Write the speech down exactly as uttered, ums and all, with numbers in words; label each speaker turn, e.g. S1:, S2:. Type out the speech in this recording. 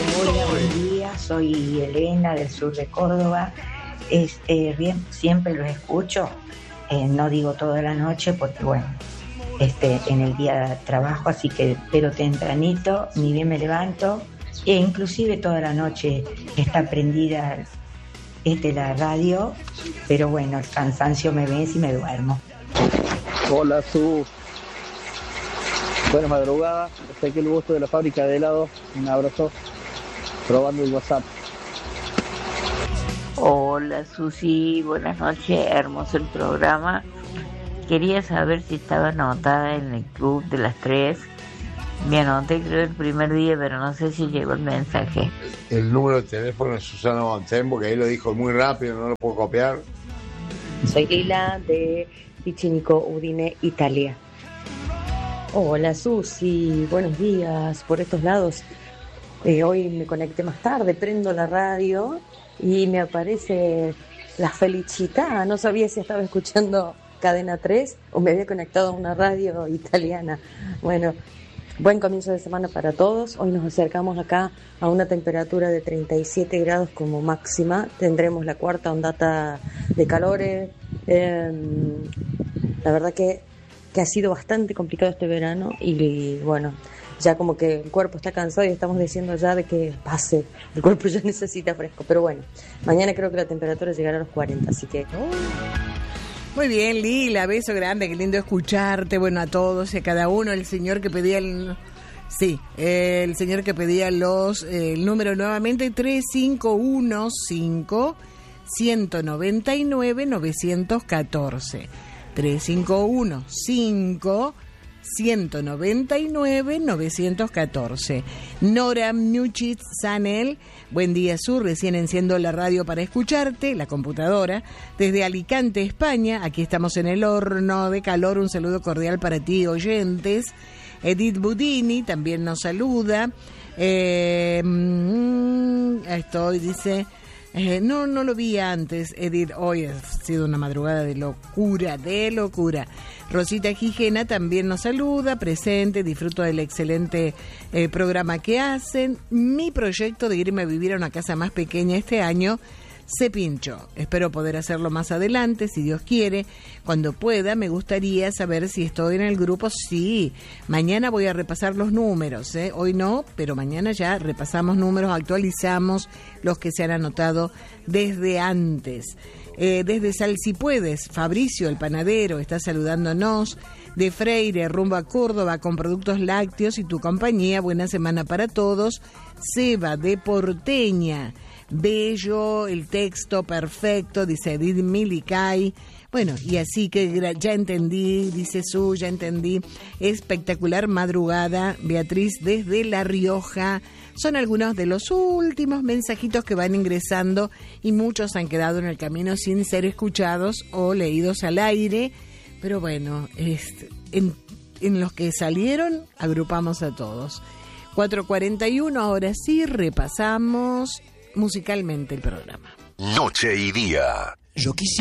S1: Hola, buen día, soy Elena del sur de Córdoba. Es, eh, bien, siempre los escucho, eh, no digo toda la noche porque bueno, este, en el día trabajo, así que pero tempranito, ni bien me levanto, e inclusive toda la noche está prendida este, la radio, pero bueno, el cansancio me vence y me duermo.
S2: Hola, Su. Buenas madrugadas. Estoy aquí el gusto de la fábrica de helado. Un abrazo. Probando el WhatsApp.
S3: Hola, Susi. Buenas noches. Hermoso el programa. Quería saber si estaba anotada en el club de las tres. Me anoté creo el primer día, pero no sé si llegó el mensaje.
S4: El número de teléfono de Susana Montén, porque ahí lo dijo muy rápido, no lo puedo copiar.
S5: Soy Lila de Picinico, Udine, Italia. Hola Susi, buenos días por estos lados. Eh, hoy me conecté más tarde, prendo la radio y me aparece la Felicità. No sabía si estaba escuchando Cadena tres o me había conectado a una radio italiana. Bueno, buen comienzo de semana para todos. Hoy nos acercamos acá a una temperatura de treinta y siete grados como máxima. Tendremos la cuarta ondata de calores. Eh, la verdad que, que ha sido bastante complicado este verano y bueno, ya como que el cuerpo está cansado y estamos diciendo ya de que pase. El cuerpo ya necesita fresco. Pero bueno, mañana creo que la temperatura llegará a los cuarenta, así que...
S6: Muy bien, Lila, beso grande, qué lindo escucharte, bueno, a todos y a cada uno, el señor que pedía el... Sí, eh, el señor que pedía los... Eh, el número nuevamente, tres cinco uno cinco, uno nueve nueve, nueve uno cuatro. tres cinco uno cinco, uno nueve nueve, nueve uno cuatro. Nora Muchitz Sanel, buen día Sur, recién enciendo la radio para escucharte, la computadora, desde Alicante, España, aquí estamos en el horno de calor, un saludo cordial para ti, oyentes. Edith Budini también nos saluda, eh, mm, estoy, dice... Eh, no, no lo vi antes, Edith. Hoy ha sido una madrugada de locura, de locura. Rosita Gijena también nos saluda, presente, disfruto del excelente eh, programa que hacen. Mi proyecto de irme a vivir a una casa más pequeña este año se pinchó. Espero poder hacerlo más adelante, si Dios quiere. Cuando pueda, me gustaría saber si estoy en el grupo. Sí, mañana voy a repasar los números, ¿eh? Hoy no, pero mañana ya repasamos números, actualizamos los que se han anotado desde antes. Eh, desde Sal Si Puedes, Fabricio, el panadero, está saludándonos. De Freire, rumbo a Córdoba, con productos lácteos y tu compañía. Buena semana para todos. Seba, de Porteña. Bello, el texto perfecto, dice Edith Milicay. Bueno, y así que ya entendí, dice Su, ya entendí. Espectacular madrugada, Beatriz desde La Rioja. Son algunos de los últimos mensajitos que van ingresando y muchos han quedado en el camino sin ser escuchados o leídos al aire. Pero bueno, este, en, en los que salieron agrupamos a todos. cuatro cuarenta y uno, ahora sí repasamos musicalmente el programa.
S7: Noche y día.
S8: Yo quisiera